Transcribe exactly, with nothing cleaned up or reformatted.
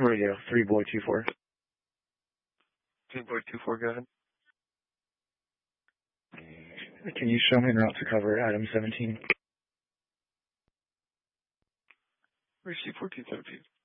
Radio, three boy two four. three boy two four, go ahead. Can you show me en route to cover item seventeen? Receive fourteen seventeen.